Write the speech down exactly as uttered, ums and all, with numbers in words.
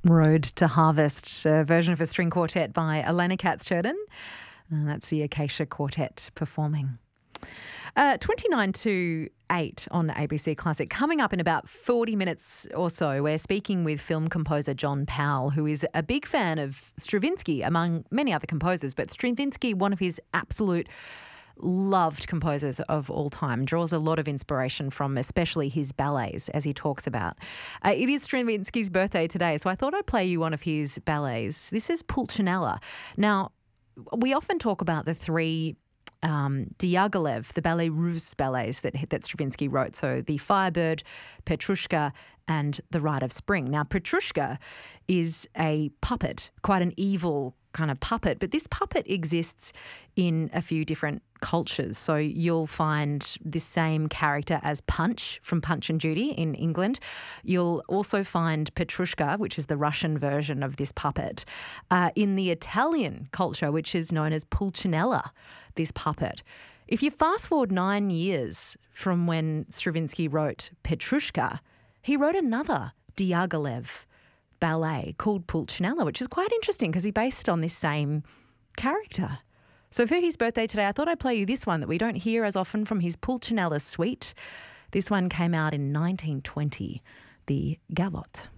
Road to Harvest, a version of a string quartet by Elena Katz-Churden. And that's the Acacia Quartet performing. Uh, twenty-nine to eight on A B C Classic. Coming up in about forty minutes or so, we're speaking with film composer John Powell, who is a big fan of Stravinsky, among many other composers, but Stravinsky, one of his absolute loved composers of all time, draws a lot of inspiration from especially his ballets, as he talks about. Uh, it is Stravinsky's birthday today, so I thought I'd play you one of his ballets. This is Pulcinella. Now, we often talk about the three um, Diaghilev, the Ballet Russe ballets that, that Stravinsky wrote, so the Firebird, Petrushka and The Rite of Spring. Now, Petrushka is a puppet, quite an evil kind of puppet, but this puppet exists in a few different cultures. So you'll find this same character as Punch from Punch and Judy in England. You'll also find Petrushka, which is the Russian version of this puppet, uh, in the Italian culture, which is known as Pulcinella, this puppet. If you fast forward nine years from when Stravinsky wrote Petrushka, he wrote another Diaghilev ballet called Pulcinella, which is quite interesting because he based it on this same character. So for his birthday today, I thought I'd play you this one that we don't hear as often from his Pulcinella suite. This one came out in nineteen twenty, the Gavotte.